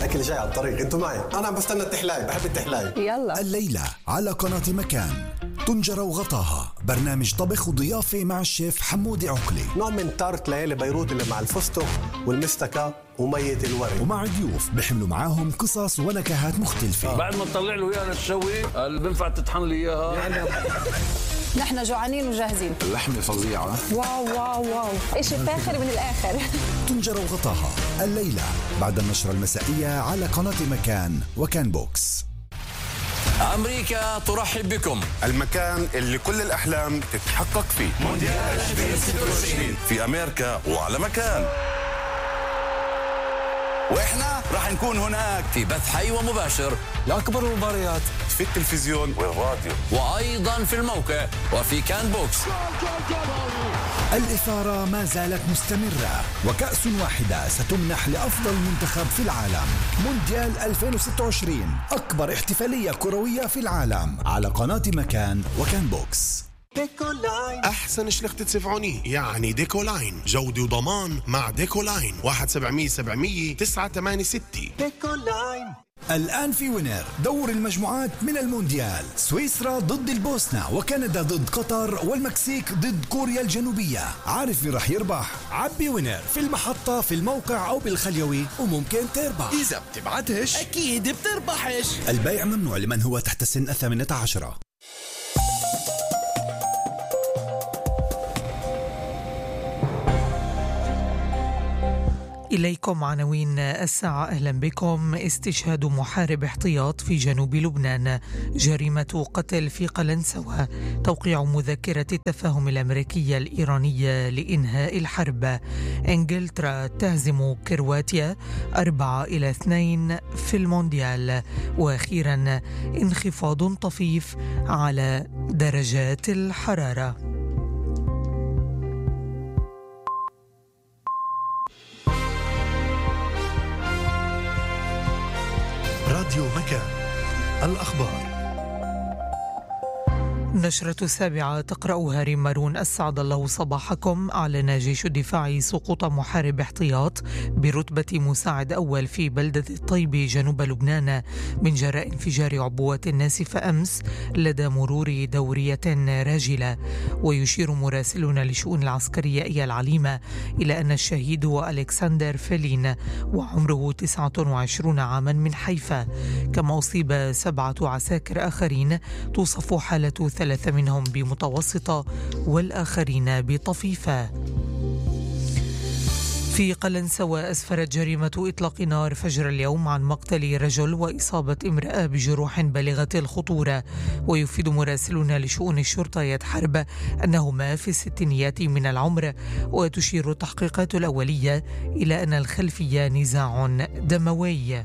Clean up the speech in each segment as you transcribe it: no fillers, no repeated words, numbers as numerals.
الأكل جاي على الطريق، انتوا معي. أنا عم بستنى التحلاي، بحب التحلاي. يلا. الليلة على قناة مكان طنجرة وغطاها، برنامج طبخ وضيافة مع الشيف حمودي عقلي. نوع من تارت ليالي بيروت اللي مع الفستق والمستكة ومية الورد، ومع ضيوف بيحملوا معاهم قصص ونكهات مختلفة. بعد ما تطلع له اياها للشوي اللي بنفع تطحن لي اياها. نحن جوعانين وجاهزين. اللحمة فظيعة. واو واو واو، إشي فاخر من الآخر. طنجرة وغطاها الليلة بعد النشرة المسائية على قناة مكان وكان بوكس. أمريكا ترحب بكم، المكان اللي كل الأحلام تتحقق فيه. مونديال 2026 في أمريكا وعلى مكان. وإحنا راح نكون هناك في بث حي ومباشر لأكبر المباريات في التلفزيون والراديو، وأيضا في الموقع وفي كان بوكس. الإثارة ما زالت مستمرة، وكأس واحدة ستمنح لأفضل منتخب في العالم. مونديال 2026 أكبر احتفالية كروية في العالم على قناة مكان وكان بوكس. ديكولاين أحسن شلخت تدفعوني، يعني ديكولاين جودة وضمان مع ديكولاين 1-700-700-986. ديكولاين. الآن في وينر دور المجموعات من المونديال، سويسرا ضد البوسنة، وكندا ضد قطر، والمكسيك ضد كوريا الجنوبية. عارف مين رح يربح؟ عبي وينر في المحطة، في الموقع أو بالخليوي، وممكن تربح. إذا بتبعتش أكيد بتربحش. البيع ممنوع لمن هو تحت سن 18. إليكم عناوين الساعة. أهلا بكم. استشهاد محارب احتياط في جنوب لبنان، جريمة قتل في قلنسوة، توقيع مذكرة التفاهم الأمريكية الإيرانية لإنهاء الحرب، إنجلترا تهزم كرواتيا 4-2 في المونديال، وأخيرا انخفاض طفيف على درجات الحرارة. راديو مكان، الأخبار. نشرة 7 تقرأها ريم مارون. أسعد الله صباحكم. أعلن جيش الدفاع سقوط محارب احتياط برتبة مساعد أول في بلدة الطيب جنوب لبنان من جراء انفجار عبوات ناسفة أمس لدى مرور دورية راجلة. ويشير مراسلون لشؤون العسكرية إيا العليمة إلى أن الشهيد هو ألكسندر فيلين وعمره 29 عاما من حيفا. كما أصيب 7 عساكر آخرين توصف حالة 3 منهم بمتوسطة والآخرين بطفيفة. في قلنسوة أسفرت جريمة إطلاق نار فجر اليوم عن مقتل رجل وإصابة امرأة بجروح بالغة الخطورة. ويفيد مراسلون لشؤون الشرطة يد حرب أنهما في الستينيات من العمر. وتشير التحقيقات الأولية إلى أن الخلفية نزاع دموي.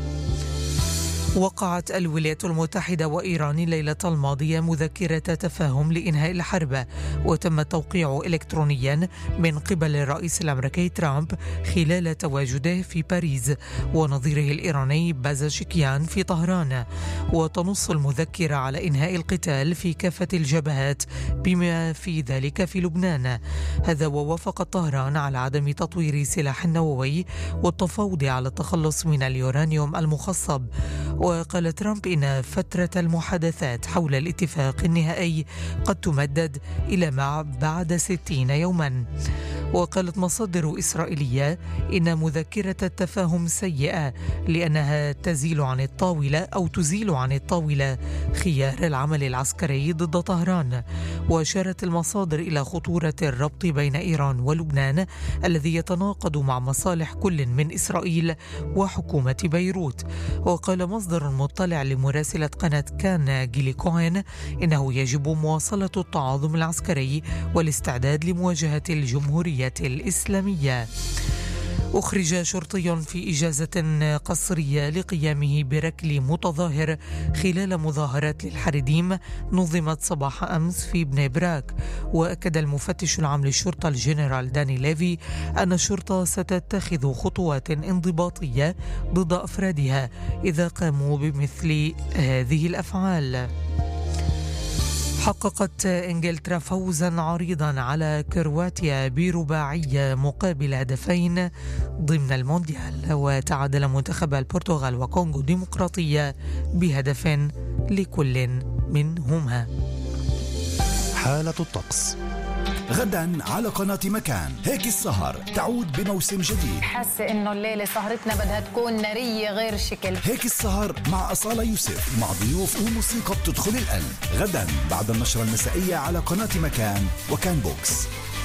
وقعت الولايات المتحدة وإيران الليلة الماضية مذكرة تفاهم لإنهاء الحرب، وتم التوقيع إلكترونيا من قبل الرئيس الأمريكي ترامب خلال تواجده في باريس ونظيره الإيراني بازاشكيان في طهران. وتنص المذكرة على إنهاء القتال في كافة الجبهات بما في ذلك في لبنان. هذا ووافق طهران على عدم تطوير سلاح نووي والتفاوض على التخلص من اليورانيوم المخصب. وقال ترامب إن فترة المحادثات حول الاتفاق النهائي قد تمدد إلى ما بعد 60 يوما. وقالت مصادر إسرائيلية إن مذكرة التفاهم سيئة لأنها تزيل عن الطاولة خيار العمل العسكري ضد طهران. وأشارت المصادر إلى خطورة الربط بين إيران ولبنان الذي يتناقض مع مصالح كل من إسرائيل وحكومة بيروت. وقال مصدر مطلع لمراسلة قناة كان جيلي كوهن إنه يجب مواصلة التعاظم العسكري والاستعداد لمواجهة الجمهورية الإسلامية. أخرج شرطي في إجازة قصرية لقيامه بركل متظاهر خلال مظاهرات للحريديم نظمت صباح أمس في بني براك. وأكد المفتش العام للشرطة الجنرال داني ليفي أن الشرطة ستتخذ خطوات انضباطية ضد أفرادها إذا قاموا بمثل هذه الأفعال. حققت إنجلترا فوزا عريضا على كرواتيا برباعية مقابل هدفين ضمن المونديال، وتعادل منتخب البرتغال وكونغو الديمقراطية بهدف لكل منهما. حالة الطقس غدا على قناة مكان. هيك السهر تعود بموسم جديد. حاسة انه الليلة سهرتنا بدها تكون نارية غير شكل. هيك السهر مع أصالة يوسف، مع ضيوف وموسيقى بتدخل القلب. غدا بعد النشرة المسائية على قناة مكان وكان بوكس.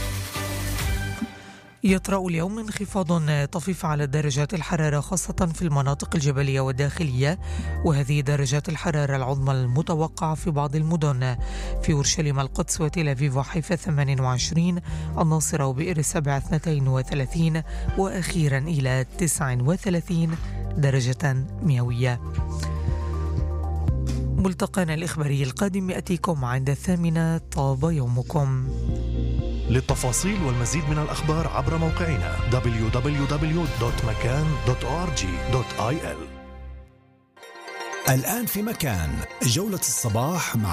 يطرأ اليوم انخفاض طفيف على درجات الحرارة خاصة في المناطق الجبلية والداخلية، وهذه درجات الحرارة العظمى المتوقعة في بعض المدن: في أورشليم، القدس، وتل أبيب وحيفا 28، الناصرة وبئر السبع 32، وأخيرا إلى 39 درجة مئوية. ملتقانا الإخباري القادم يأتيكم عند 8. طاب يومكم. للتفاصيل والمزيد من الأخبار عبر موقعنا www.makan.org.il. الآن في مكان، جولة الصباح مع